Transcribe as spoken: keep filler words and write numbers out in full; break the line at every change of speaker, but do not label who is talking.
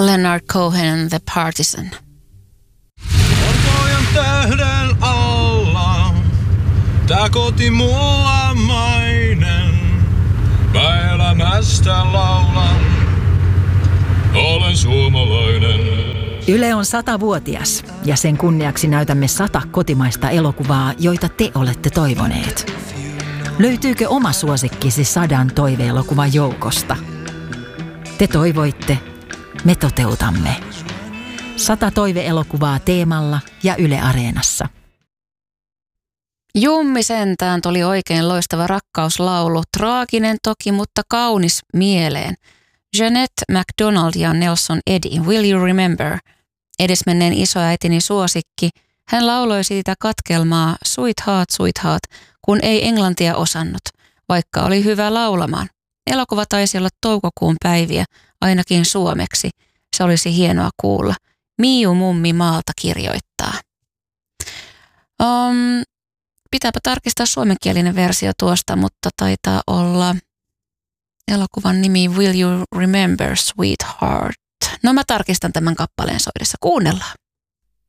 Leonard Cohen, The Partisan.
Orpojen tähden alla, tää koti mulla mainen. Mä elämästä laulan, olen suomalainen.
Yle on satavuotias ja sen kunniaksi näytämme sata kotimaista elokuvaa, joita te olette toivoneet. Löytyykö oma suosikkisi sadan toiveelokuvan joukosta? Te toivoitte, me toteutamme. Sata toiveelokuvaa Teemalla ja Yle Areenassa.
Jummi sentään tuli oikein loistava rakkauslaulu, traaginen toki, mutta kaunis mieleen. Jeanette MacDonald ja Nelson Eddy, Will You Remember? Edesmenneen isoäitini suosikki. Hän lauloi siitä katkelmaa Sweetheart, Sweetheart, kun ei englantia osannut, vaikka oli hyvä laulamaan. Elokuva taisi olla toukokuun päiviä, ainakin suomeksi. Se olisi hienoa kuulla. Miu mummi maalta kirjoittaa. Um, pitääpä tarkistaa suomenkielinen versio tuosta, mutta taitaa olla elokuvan nimi Will You Remember, Sweetheart? No mä tarkistan tämän kappaleen soidessa. Kuunnellaan.